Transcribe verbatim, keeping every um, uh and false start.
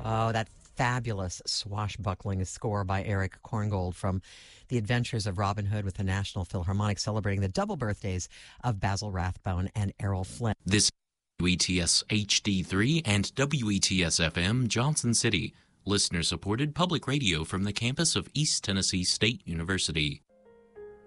Oh, that fabulous swashbuckling score by Eric Korngold from The Adventures of Robin Hood with the National Philharmonic, celebrating the double birthdays of Basil Rathbone and Errol Flynn. This W E T S H D three and W E T S F M Johnson City, listener-supported public radio from the campus of East Tennessee State University.